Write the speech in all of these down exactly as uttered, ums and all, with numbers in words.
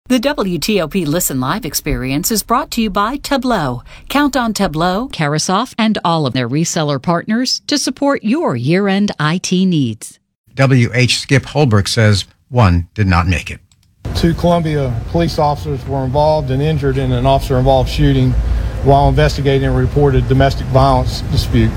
The W T O P Listen Live experience is brought to you by Tableau. Count on Tableau, Carasoft, and all of their reseller partners to support your year-end I T needs. W H Skip Holbrook says one did not make it. Two Columbia police officers were involved and injured in an officer-involved shooting while investigating a reported domestic violence dispute.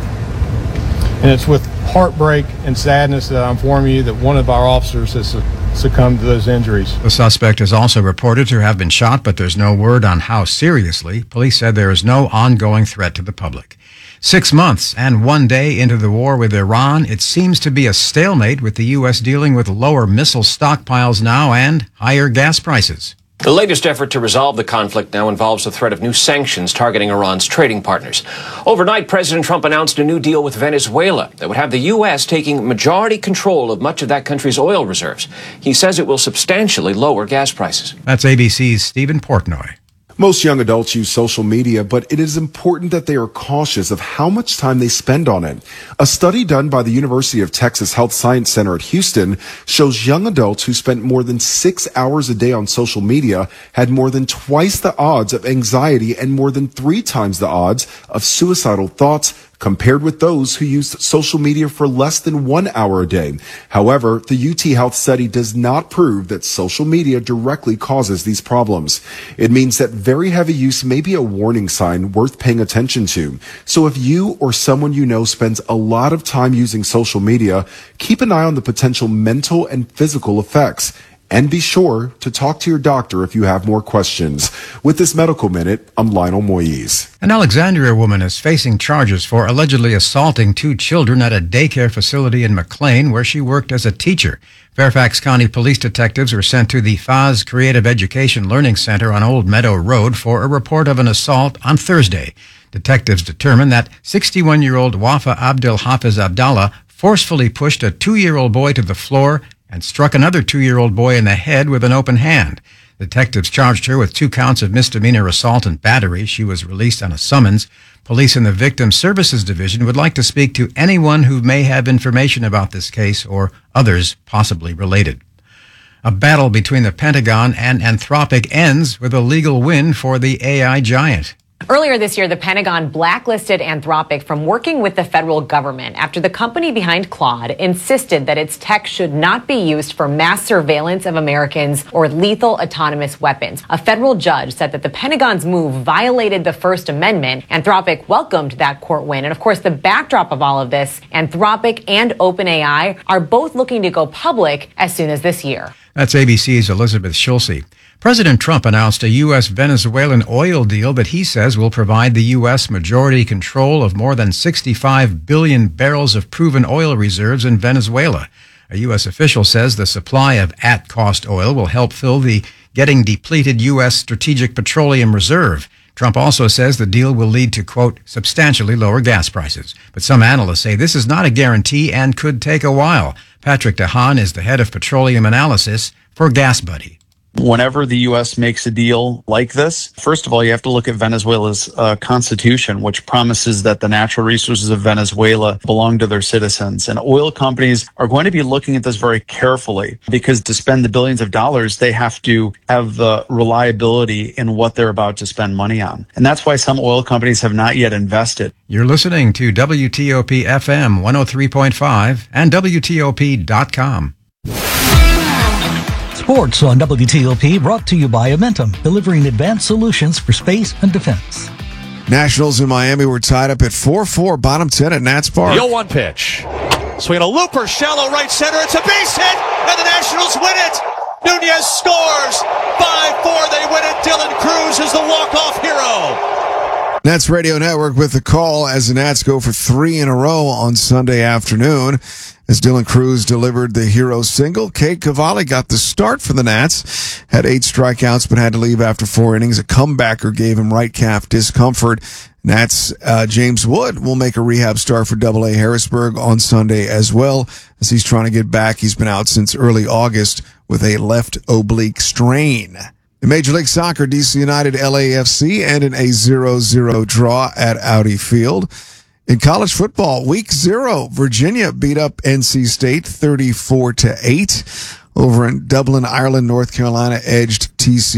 And it's with heartbreak and sadness that I inform you that one of our officers has succumbed to those injuries. The suspect is also reported to have been shot, but there's no word on how seriously. Police said there is no ongoing threat to the public. Six months and one day into the war with Iran, it seems to be a stalemate, with the U S dealing with lower missile stockpiles now and higher gas prices. The latest effort to resolve the conflict now involves the threat of new sanctions targeting Iran's trading partners. Overnight, President Trump announced a new deal with Venezuela that would have the U S taking majority control of much of that country's oil reserves. He says it will substantially lower gas prices. That's A B C's Stephen Portnoy. Most young adults use social media, but it is important that they are cautious of how much time they spend on it. A study done by the University of Texas Health Science Center at Houston shows young adults who spent more than six hours a day on social media had more than twice the odds of anxiety and more than three times the odds of suicidal thoughts compared with those who used social media for less than one hour a day. However, the U T Health study does not prove that social media directly causes these problems. It means that very heavy use may be a warning sign worth paying attention to. So if you or someone you know spends a lot of time using social media, keep an eye on the potential mental and physical effects. And be sure to talk to your doctor if you have more questions. With this Medical Minute, I'm Lionel Moise. An Alexandria woman is facing charges for allegedly assaulting two children at a daycare facility in McLean where she worked as a teacher. Fairfax County police detectives were sent to the F A S Creative Education Learning Center on Old Meadow Road for a report of an assault on Thursday. Detectives determined that sixty-one-year-old Wafa Abdel Hafiz Abdallah forcefully pushed a two-year-old boy to the floor and struck another two-year-old boy in the head with an open hand. Detectives charged her with two counts of misdemeanor assault and battery. She was released on a summons. Police in the Victim Services Division would like to speak to anyone who may have information about this case or others possibly related. A battle between the Pentagon and Anthropic ends with a legal win for the A I giant. Earlier this year, the Pentagon blacklisted Anthropic from working with the federal government after the company behind Claude insisted that its tech should not be used for mass surveillance of Americans or lethal autonomous weapons. A federal judge said that the Pentagon's move violated the First Amendment. Anthropic welcomed that court win. And of course, the backdrop of all of this, Anthropic and OpenAI are both looking to go public as soon as this year. That's A B C's Elizabeth Schulze. President Trump announced a U S Venezuelan oil deal that he says will provide the U S majority control of more than sixty-five billion barrels of proven oil reserves in Venezuela. A U S official says the supply of at-cost oil will help fill the getting depleted U S Strategic Petroleum Reserve. Trump also says the deal will lead to, quote, substantially lower gas prices. But some analysts say this is not a guarantee and could take a while. Patrick DeHaan is the head of petroleum analysis for GasBuddy. Whenever the U S makes a deal like this, first of all, you have to look at Venezuela's uh, constitution, which promises that the natural resources of Venezuela belong to their citizens. And oil companies are going to be looking at this very carefully because to spend the billions of dollars, they have to have the reliability in what they're about to spend money on. And that's why some oil companies have not yet invested. You're listening to W T O P F M one oh three point five and W T O P dot com. Sports on W T O P brought to you by Amentum, delivering advanced solutions for space and defense. Nationals in Miami were tied up at four four, bottom ten at Nats Park. The oh one pitch. Swinging a looper, shallow right center. It's a base hit, and the Nationals win it. Nunez scores. five four, they win it. Dylan Cruz is the walk-off hero. Nats Radio Network with the call as the Nats go for three in a row on Sunday afternoon. As Dylan Cruz delivered the hero single, Cade Cavalli got the start for the Nats, had eight strikeouts but had to leave after four innings. A comebacker gave him right calf discomfort. Nats uh, James Wood will make a rehab start for Double A Harrisburg on Sunday as well, as he's trying to get back. He's been out since early August with a left oblique strain. In Major League Soccer, D C United L A F C ended a zero zero draw at Audi Field. In college football, week zero, Virginia beat up N C State thirty-four to eight. Over in Dublin, Ireland, North Carolina edged T C U.